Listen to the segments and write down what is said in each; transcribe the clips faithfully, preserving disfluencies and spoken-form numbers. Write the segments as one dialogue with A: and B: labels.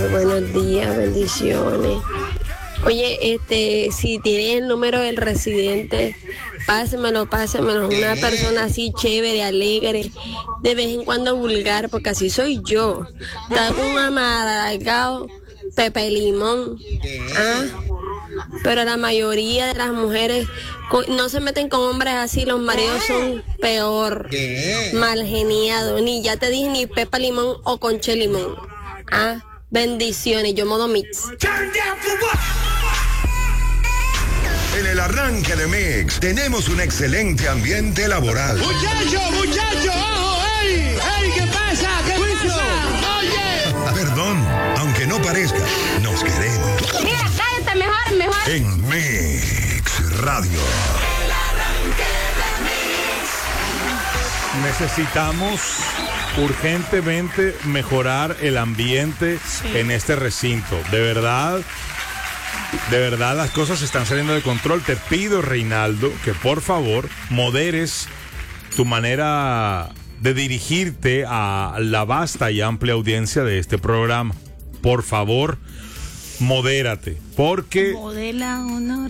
A: Buenos días, bendiciones. Oye, este, si tienes el número del residente, pásemelo, pásemelo. Una persona así chévere, alegre, de vez en cuando vulgar, porque así soy yo. Está con un amargado Pepe Limón. ¿Ah? Pero la mayoría de las mujeres co- no se meten con hombres así, los maridos son peor, mal geniados. Ni ya te dije ni Pepa Limón o Conche Limón. Ah, bendiciones, yo modo mix.
B: En el arranque de Mix tenemos un excelente ambiente laboral.
C: Muchacho, muchacho, ojo, ey, ey, ¿qué pasa? ¿Qué pasa? Oye.
B: Perdón, aunque no parezca, nos queremos.
A: Mira, cállate, mejor, mejor.
B: En Mix Radio.
D: Necesitamos urgentemente mejorar el ambiente
E: Sí.
D: en este recinto. De verdad, de verdad las cosas están saliendo de control. Te pido, Reinaldo, que por favor moderes tu manera de dirigirte a la vasta y amplia audiencia de este programa. Por favor, modérate, porque
E: Modela uno.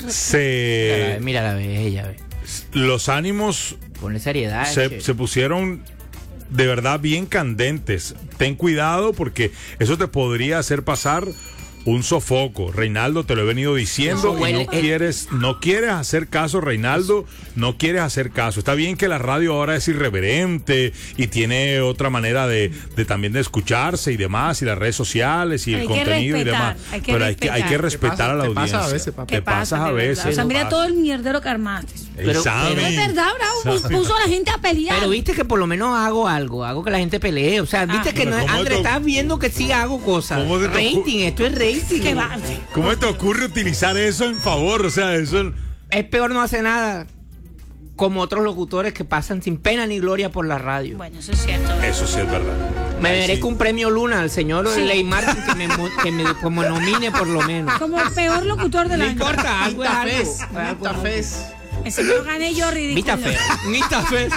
D: se
F: Mira la ve, ella ve.
D: los ánimos
F: Ponle seriedad.
D: se,
F: che.
D: se pusieron de verdad bien candentes. Ten cuidado porque eso te podría hacer pasar un sofoco. Reinaldo, te lo he venido diciendo
F: Eso
D: y
F: huele-
D: no quieres, no quieres hacer caso, Reinaldo, no quieres hacer caso. Está bien que la radio ahora es irreverente y tiene otra manera de, de también de escucharse y demás, y las redes sociales y el
E: Hay que
D: contenido y
E: respetar,
D: demás.
E: hay que
D: pero hay que, hay que
E: respetar.
D: respetar a la
G: Te
D: audiencia.
G: pasa a veces, papá.
D: Te
E: ¿Qué
D: pasas
E: pasa,
D: a
E: de
D: veces.
E: verdad? O sea, mira
D: Pasa.
E: todo el mierdero que armaste.
D: Ey,
F: Pero-
D: Sammy.
F: pero
E: Es verdad, bravo,
D: Sammy.
E: puso a la gente a pelear.
F: Pero viste que por lo menos hago algo, hago que la gente pelee. O sea, viste
E: Ah.
F: que no es.
D: ¿Cómo
F: André,
D: te-
F: estás viendo que sí hago cosas.
D: ¿Cómo te-
F: Rating, esto es rating.
E: Que va.
D: ¿Cómo te ocurre utilizar eso en favor? O sea, eso...
F: Es peor no hacer nada. Como otros locutores que pasan sin pena ni gloria por la radio.
E: Bueno, eso es cierto.
D: Eso sí es verdad.
F: Me
D: Ay,
F: merezco
D: sí.
F: un premio Luna al señor
E: Sí.
F: Ley Martin que me, mo- que me como nomine por lo menos.
E: Como el peor locutor del
F: No
E: año.
F: importa, algo es
G: Mita
F: algo.
G: Fez,
F: Algo
G: Mita
F: es algo.
G: Fez.
E: Ese me lo gané yo, ridículo.
F: Mita Fez. Mita Fez.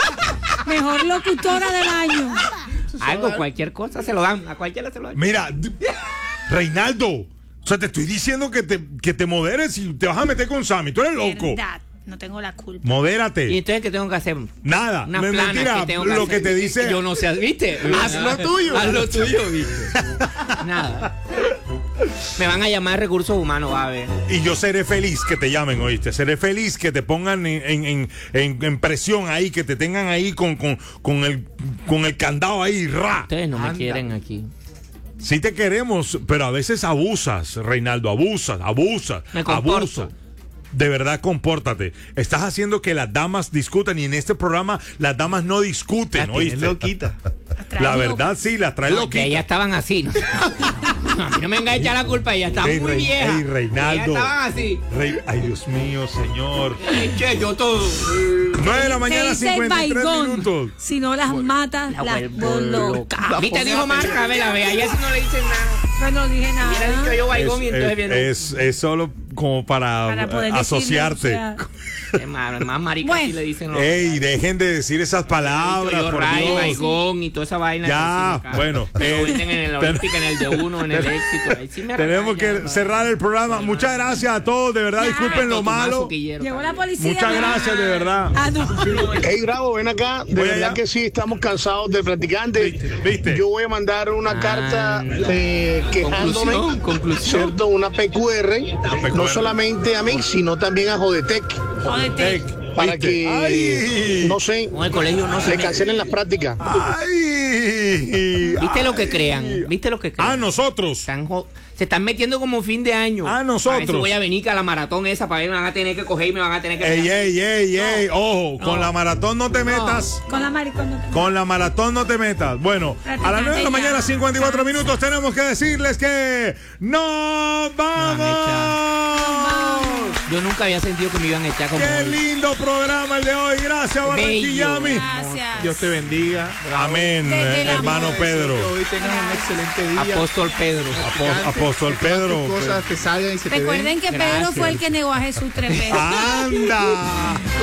E: Mejor locutora del año.
F: Algo, cualquier cosa se lo dan. A cualquiera se lo dan.
D: Mira, d- Reinaldo, o sea, te estoy diciendo que te, que te moderes y te vas a meter con Sammy. Tú eres loco.
E: Verdad, no tengo la culpa.
F: ¿Y
D: Modérate.
F: entonces qué tengo que hacer?
D: Nada.
F: Una
D: Me-
F: plana
D: mentira,
F: que tengo
D: lo
F: hacer.
D: que te dice.
F: Yo no sé, ¿viste?
G: Haz lo tuyo.
F: Haz lo tuyo, ¿viste? Nada. Me van a llamar recursos humanos, va a ver.
D: Y yo seré feliz que te llamen, ¿oíste? Seré feliz que te pongan en, en, en, en- en presión ahí, que te tengan ahí con, con, con, el, con el candado ahí, ra.
F: Ustedes no me
G: Anda.
F: quieren aquí.
D: Sí te queremos, pero a veces abusas, Reinaldo, abusas, abusas,
F: Me comporto.
D: abusas. De verdad, compórtate. Estás haciendo que las damas discutan y en este programa las damas no discuten, ¿oíste?
G: loquita.
D: La verdad, sí, las trae
F: No, que
D: loquitas.
F: ellas estaban así. ¿no? A mí no me venga a echar la culpa, ellas estaban
D: Ey,
F: muy
D: Rey-
F: viejas.
D: ey, Reinaldo.
F: Ellas estaban así.
D: Rey- ay, Dios mío, señor.
F: Ay, che, yo todo.
D: nueve de la
E: Se
D: mañana,
E: dice el
D: cincuenta y tres
E: baigón.
D: minutos.
E: Si no las matas,
F: La
E: las
F: vuelvo
E: vuelvo
F: loca.
E: loca.
F: ¿Viste? Dijo Marca, a ver, a ver, a ella sí no le dicen nada.
E: Yo no dije
F: Hubiera dicho
E: nada.
F: yo
D: Es,
F: baigón y entonces
D: es-
F: viene.
D: es- es solo como para,
E: Para poder
D: eh,
E: decirlo,
D: asociarte.
E: o sea,
F: Es más, más marica
E: Bueno.
F: sí le dicen los.
D: Ey, dejen de decir esas palabras,
F: Yo
D: por
F: Ray,
D: Dios.
F: baigón y toda esa vaina.
D: Ya,
F: que sí, acá.
D: bueno,
F: Lo
D: eh,
F: venden en el
D: ten-
F: Olímpico, en el de uno, en el éxito. Ahí sí me
D: Tenemos
F: regañan,
D: que
F: ¿no?
D: cerrar el programa. Muchas gracias a todos, de verdad,
E: Ya.
D: disculpen lo
F: Esto, Tomás
D: malo.
F: Suquillero
E: Llegó la
F: también.
E: policía.
D: Muchas gracias, de verdad.
E: Ah, no.
H: Hey, Bravo, ven acá. De
D: Voy
H: verdad
D: allá.
H: que sí, estamos cansados del practicante.
D: ¿Viste? ¿Viste?
H: Yo voy a mandar una
F: Ah,
H: carta eh, quejándome,
F: Conclusión, conclusión.
H: ¿cierto? Una P Q R,
D: P Q
H: no
D: R.
H: solamente a mí, sino también a Jodetec,
E: Jódete.
D: Tec,
H: para
D: ¿viste?
H: que,
D: Ay.
H: no sé,
F: Con el colegio no se
H: le
F: mete.
H: cancelen las prácticas.
D: Ay.
F: ¿Viste lo que crean? ¿Viste lo que crean?
D: Ah, nosotros.
F: Están jo- se están metiendo como fin de año.
D: Ah, nosotros.
F: A ver si voy a venir a la maratón esa para ver, me van a tener que coger y me van a tener que.
D: Ey, ey, ey, ey. Ojo,
F: No.
D: con la maratón no te metas.
E: Con la maricón. no te-
D: Con la maratón no te metas. Bueno, a las nueve de la mañana, cincuenta y cuatro minutos, tenemos que decirles que ¡nos vamos!
F: Yo nunca había sentido que me iban a echar como
D: ¡Qué
F: hoy.
D: lindo programa el de hoy! Gracias, Barranquillami.
E: Gracias.
G: Dios te bendiga.
D: Amén,
E: Desde
D: eh,
E: el
D: hermano
E: amor.
D: Pedro.
G: Que hoy tengas un excelente día.
F: Apóstol Pedro.
D: Apo- Apóstol Pedro.
G: Que tus cosas te salgan y se te den.
E: Recuerden que Pedro
F: Gracias.
E: fue el que negó a Jesús tres veces.
D: ¡Anda!